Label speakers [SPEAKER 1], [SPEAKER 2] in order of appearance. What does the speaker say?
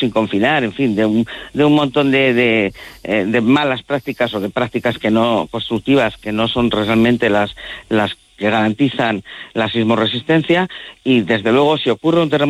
[SPEAKER 1] sin confinar, en fin, de un montón de malas prácticas o de prácticas que no constructivas, que no son realmente las que garantizan la sismoresistencia, y desde luego si ocurre un terremoto